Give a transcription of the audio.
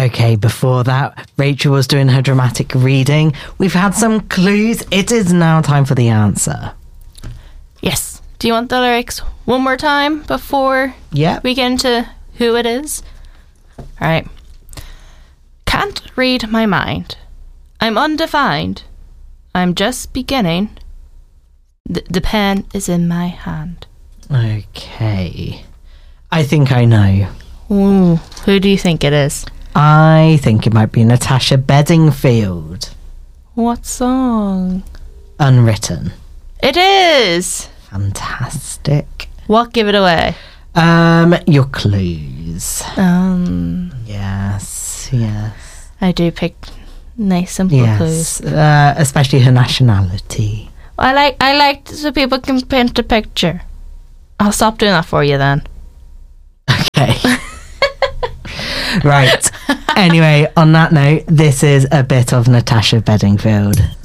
Okay, before that, Rachel was doing her dramatic reading. We've had some clues. It is now time for the answer. Yes. Do you want the lyrics one more time before we get into who it is? All right. Can't read my mind. I'm undefined. I'm just beginning. The pen is in my hand. Okay. I think I know. Ooh, who do you think it is? I think it might be Natasha Bedingfield. What song? Unwritten. It is! Fantastic. What give it away? Your clues. Yes. I do pick nice simple clues. Especially her nationality. I like so people can paint a picture. I'll stop doing that for you then. Okay. Right. Anyway, on that note, this is a bit of Natasha Bedingfield.